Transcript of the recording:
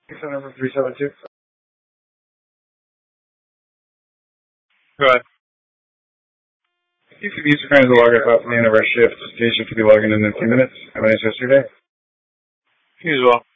number 372. Go ahead. If you could use your friends to log up at the end of our shift, the station could be logging in a few minutes. Have a nice rest of your day. You as well.